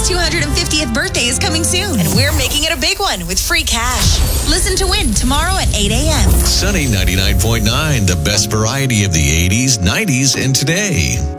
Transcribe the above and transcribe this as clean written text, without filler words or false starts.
250th birthday is coming soon, and we're making it a big one with free cash. Listen to Win tomorrow at 8 a.m. Sunny 99.9, the best variety of the 80s, 90s, and today.